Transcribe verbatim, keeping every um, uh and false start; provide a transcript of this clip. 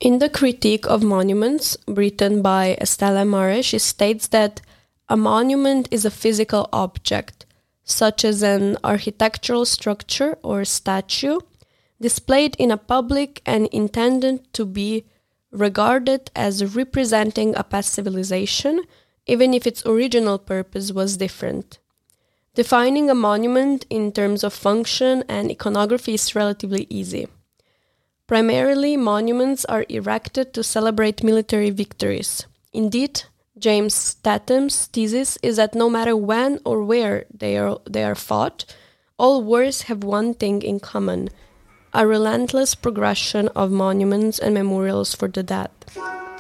In the Critique of Monuments, written by Estela Mare, she states that a monument is a physical object, such as an architectural structure or statue, displayed in a public and intended to be regarded as representing a past civilization, even if its original purpose was different. Defining a monument in terms of function and iconography is relatively easy. Primarily, monuments are erected to celebrate military victories. Indeed, James Statham's thesis is that no matter when or where they are, they are fought, all wars have one thing in common: a relentless progression of monuments and memorials for the dead.